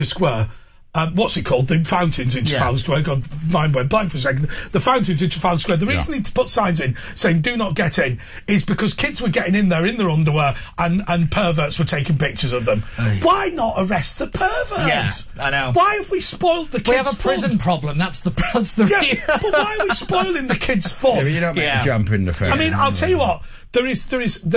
Square. What's it called? The fountains in Trafalgar Square. God, mine went blank for a second. The fountains in Trafalgar Square. The reason they put signs in saying "Do not get in" is because kids were getting in there in their underwear, and perverts were taking pictures of them. Why not arrest the perverts? Yeah, I know. Why have we spoiled the kids' We have a prison problem. That's the but why are we spoiling the kids' fun? Yeah, but you don't make a jump in the fair. I mean, I'll tell you what. There's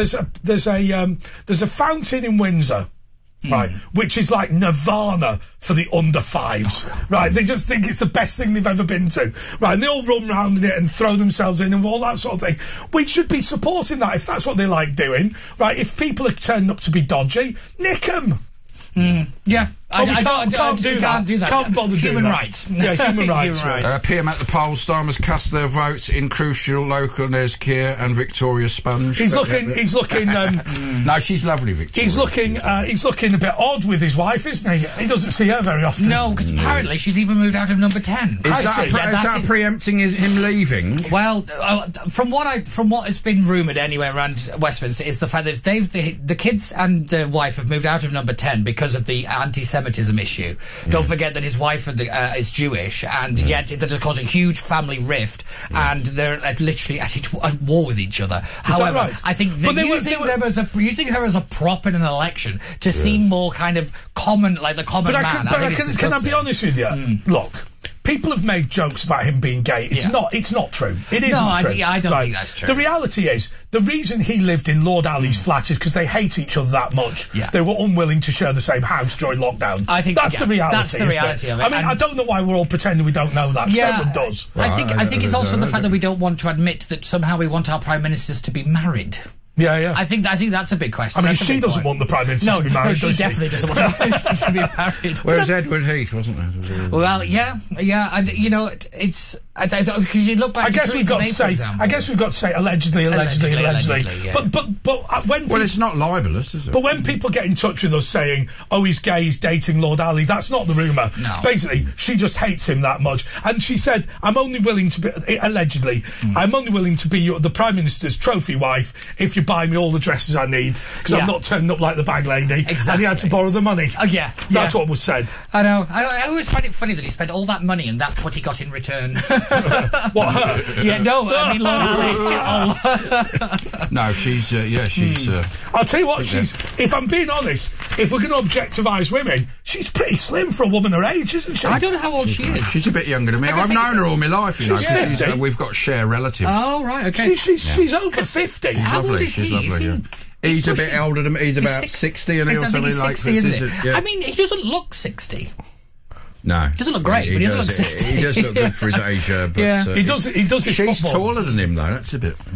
a fountain in Windsor. Right, which is like nirvana for the under fives. Right, they just think it's the best thing they've ever been to. Right, and they all run round in it and throw themselves in and all that sort of thing. We should be supporting that if that's what they like doing. Right, if people are turning up to be dodgy, nick them. Yeah. I can't do that. Can't bother doing Human that. rights. Yeah, human rights. PM at the polls, Starmer's cast their votes in crucial local Nez Keir and Victoria Sponge. He's looking. No, she's lovely, Victoria. He's looking a bit odd with his wife, isn't he? He doesn't see her very often. No, because apparently she's even moved out of number 10. Is that preempting him leaving? Well, from what has been rumoured anyway around Westminster is the fact that the kids and the wife have moved out of number 10 because of the anti-Semitism issue. Don't forget that his wife is Jewish, and yet that has caused a huge family rift, and they're literally at war with each other. However, right? I think using her as a prop in an election to seem more kind of common, like the common man. Can I be honest with you? Look. People have made jokes about him being gay. It's not true. It isn't true. I don't think that's true. The reality is, the reason he lived in Lord Ali's flat is because they hate each other that much. Yeah. They were unwilling to share the same house during lockdown. I think that's the reality. That's the reality of it. I mean, I don't know why we're all pretending we don't know that. Yeah, everyone does. I think it's also the fact that we don't want to admit that somehow we want our prime ministers to be married. Yeah. I think that's a big question. I mean, she doesn't want the Prime Minister to be married, No, she definitely doesn't want the Prime Minister to be married. Whereas Edward Heath, wasn't there? Well, yeah, and you know, it's because you look back. I guess we've got to say allegedly. Yeah. But when it's not libelous, is it? But when people get in touch with us saying, "Oh, he's gay, he's dating Lord Ali," that's not the rumour. No. Basically, she just hates him that much, and she said, "I'm only willing to be allegedly. I'm only willing to be the Prime Minister's trophy wife if you buy me all the dresses I need because I'm not turning up like the bag lady." Exactly. And he had to borrow the money. That's what was said. I know. I always find it funny that he spent all that money and that's what he got in return. What, her? Yeah, no, I mean Lord Ali. No, she's I'll tell you what, if I'm being honest, if we're going to objectivise women, she's pretty slim for a woman her age, isn't she? I don't know how old she is. She's a bit younger than me. I've known her all my life, you know, because we've got share relatives. Oh, right, okay. She's over 50. How old is she's he? lovely, yeah. He's a bit older than me. He's about 60, and he's something like 60, isn't it? I mean, he doesn't look 60. No, doesn't look great, but he doesn't look 60. He does look good for his age. But, he does his She's football. taller than him, though. That's a bit.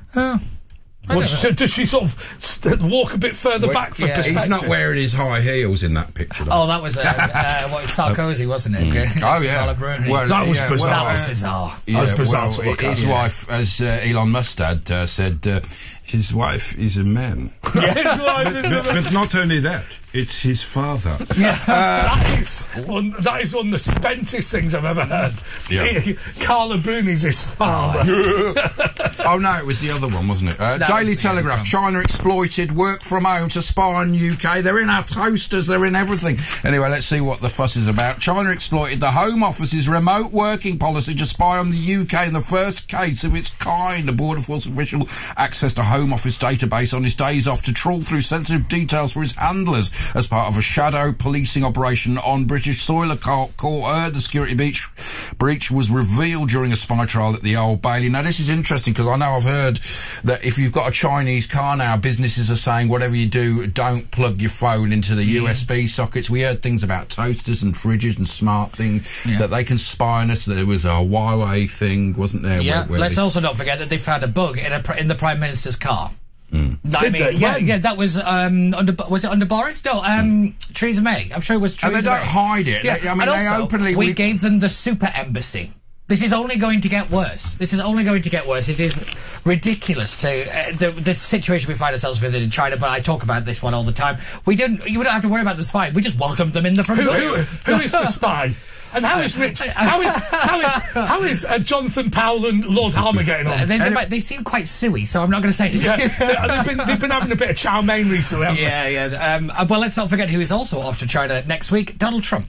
Does she sort of walk a bit further back for perspective? He's not wearing his high heels in that picture. Oh, that was Sarkozy, wasn't it? Oh, yeah. Well, that was bizarre. That was bizarre. That was bizarre to look at. His wife, as Elon Musk said, his wife is a man. But not only that, it's his father. That is one of the spentest things I've ever heard. Yeah. Carla Bruni's his father. Oh no, it was the other one, wasn't it? Daily Telegraph. China exploited work from home to spy on UK. They're in our toasters, they're in everything. Anyway, let's see what the fuss is about. China exploited the Home Office's remote working policy to spy on the UK in the first case of its kind. A Border Force official accessed a Home Office database on his days off to trawl through sensitive details for his handlers as part of a shadow policing operation on British soil. A court heard the security breach was revealed during a spy trial at the Old Bailey. Now, this is interesting because I know I've heard that if you've got a Chinese car now, businesses are saying whatever you do, don't plug your phone into the USB sockets. We heard things about toasters and fridges and smart things that they can spy on us. There was a Huawei thing, wasn't there? Yeah, let's also not forget that they found a bug in the Prime Minister's car. That was was it under Boris? No, Theresa May. I'm sure it was Theresa May. And they don't hide it. Yeah. They openly... We gave them the super embassy. This is only going to get worse. This is only going to get worse. It is ridiculous to the situation we find ourselves with in China. But I talk about this one all the time. You don't have to worry about the spy. We just welcomed them in the front door. Who is the spy? And how is Rich? How is Jonathan Powell and Lord Halmer getting on? They seem quite suey, so I'm not going to say anything. Yeah, they've been having a bit of chow mein recently, haven't they? Yeah. Well, let's not forget who is also off to China next week: Donald Trump.